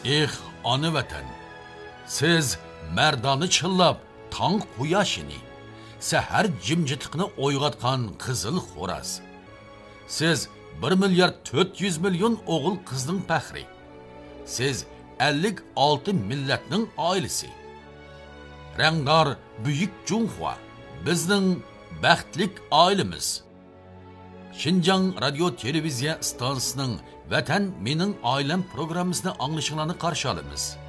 Ona vatan, siz merdani chillab tong quyoshini, sahar jimjitiqni o'yg'atgan qizil xo'raz. Siz 1,400,000,000 o'g'il qizning faxri. Siz 56 millatning oilasi. Rangdor buyuk Junxua bizning baxtlik oilamiz. Xinjiang radio televiziya stansiyasining Vatan mening oilam programmasini anglashingizni qarshi olamiz.